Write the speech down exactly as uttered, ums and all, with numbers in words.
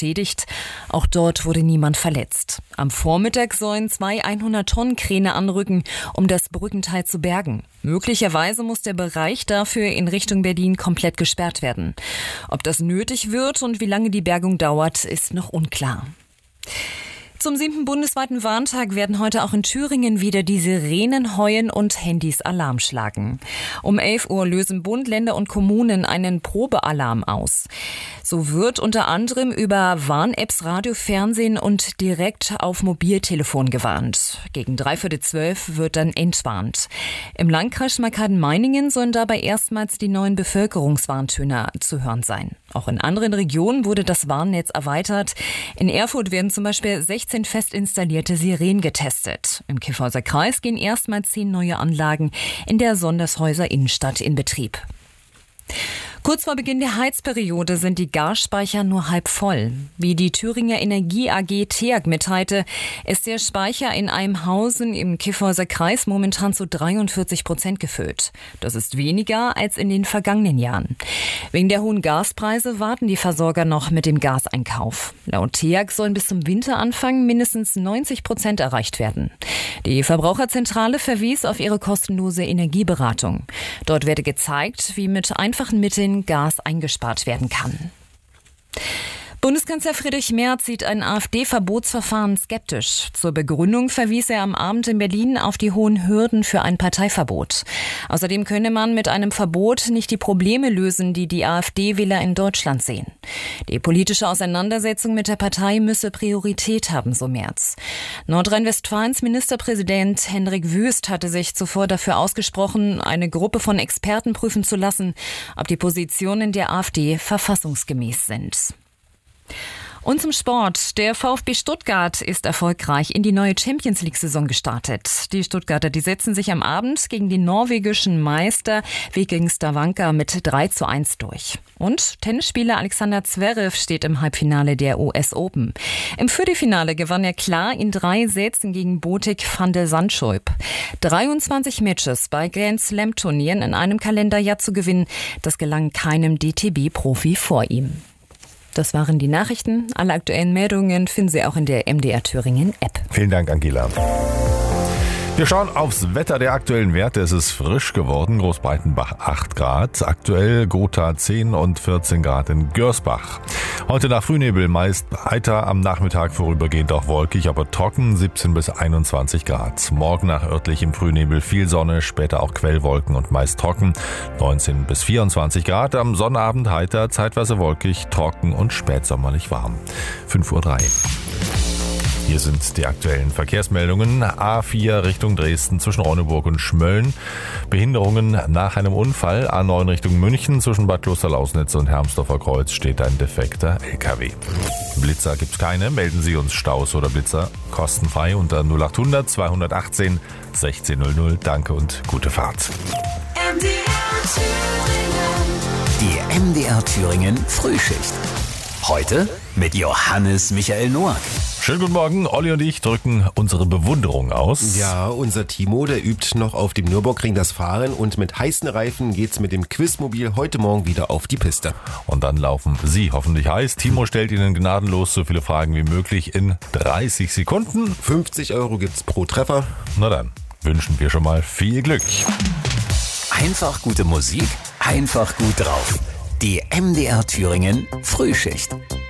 beschädigt. Auch dort wurde niemand verletzt. Am Vormittag sollen zwei hundert-Tonnen-Kräne anrücken, um das Brückenteil zu bergen. Möglicherweise muss der Bereich dafür in Richtung Berlin komplett gesperrt werden. Ob das nötig wird und wie lange die Bergung dauert, ist noch unklar. Zum siebten bundesweiten Warntag werden heute auch in Thüringen wieder die Sirenen heuen und Handys Alarm schlagen. Um elf Uhr lösen Bund, Länder und Kommunen einen Probealarm aus. So wird unter anderem über Warn-Apps, Radio, Fernsehen und direkt auf Mobiltelefon gewarnt. Gegen dreiviertel zwölf wird dann entwarnt. Im Landkreis Schmalkalden-Meiningen sollen dabei erstmals die neuen Bevölkerungswarntöner zu hören sein. Auch in anderen Regionen wurde das Warnnetz erweitert. In Erfurt werden zum Beispiel sechzehn fest installierte Sirenen getestet. Im Kyffhäuser Kreis gehen erstmals zehn neue Anlagen in der Sondershäuser Innenstadt in Betrieb. Kurz vor Beginn der Heizperiode sind die Gasspeicher nur halb voll. Wie die Thüringer Energie A G T E A G mitteilte, ist der Speicher in Eimhausen im Kyffhäuser Kreis momentan zu dreiundvierzig Prozent gefüllt. Das ist weniger als in den vergangenen Jahren. Wegen der hohen Gaspreise warten die Versorger noch mit dem Gaseinkauf. Laut T E A G sollen bis zum Winteranfang mindestens neunzig Prozent erreicht werden. Die Verbraucherzentrale verwies auf ihre kostenlose Energieberatung. Dort werde gezeigt, wie mit einfachen Mitteln Gas eingespart werden kann. Bundeskanzler Friedrich Merz sieht ein AfD-Verbotsverfahren skeptisch. Zur Begründung verwies er am Abend in Berlin auf die hohen Hürden für ein Parteiverbot. Außerdem könne man mit einem Verbot nicht die Probleme lösen, die die AfD-Wähler in Deutschland sehen. Die politische Auseinandersetzung mit der Partei müsse Priorität haben, so Merz. Nordrhein-Westfalens Ministerpräsident Hendrik Wüst hatte sich zuvor dafür ausgesprochen, eine Gruppe von Experten prüfen zu lassen, ob die Positionen der AfD verfassungsgemäß sind. Und zum Sport. Der VfB Stuttgart ist erfolgreich in die neue Champions-League-Saison gestartet. Die Stuttgarter, die setzen sich am Abend gegen den norwegischen Meister Viking Stavanger mit drei zu eins durch. Und Tennisspieler Alexander Zverev steht im Halbfinale der U S Open. Im Viertelfinale gewann er klar in drei Sätzen gegen Botic van der Zandschulp. dreiundzwanzig Matches bei Grand Slam-Turnieren in einem Kalenderjahr zu gewinnen, das gelang keinem D T B-Profi vor ihm. Das waren die Nachrichten. Alle aktuellen Meldungen finden Sie auch in der M D R Thüringen App. Vielen Dank, Angela. Wir schauen aufs Wetter der aktuellen Werte. Es ist frisch geworden. Großbreitenbach acht Grad. Aktuell Gotha zehn und vierzehn Grad in Görsbach. Heute nach Frühnebel meist heiter, am Nachmittag vorübergehend auch wolkig, aber trocken, siebzehn bis einundzwanzig Grad. Morgen nach örtlichem Frühnebel viel Sonne, später auch Quellwolken und meist trocken, neunzehn bis vierundzwanzig Grad. Am Sonnabend heiter, zeitweise wolkig, trocken und spätsommerlich warm. fünf Uhr drei. Hier sind die aktuellen Verkehrsmeldungen. A vier Richtung Dresden zwischen Ronneburg und Schmölln. Behinderungen nach einem Unfall. A neun Richtung München zwischen Bad Klosterlausnitz und Hermsdorfer Kreuz steht ein defekter L K W. Blitzer gibt's keine. Melden Sie uns Staus oder Blitzer kostenfrei unter null acht hundert zweihundertachtzehn sechzehn null null. Danke und gute Fahrt. M D R Thüringen. Die M D R Thüringen Frühschicht. Heute mit Johannes Michael Noack. Schönen guten Morgen, Olli und ich drücken unsere Bewunderung aus. Ja, unser Timo, der übt noch auf dem Nürburgring das Fahren und mit heißen Reifen geht's mit dem Quizmobil heute Morgen wieder auf die Piste. Und dann laufen Sie hoffentlich heiß. Timo stellt Ihnen gnadenlos so viele Fragen wie möglich in dreißig Sekunden. fünfzig Euro gibt's pro Treffer. Na dann, wünschen wir schon mal viel Glück. Einfach gute Musik, einfach gut drauf. Die M D R Thüringen Frühschicht.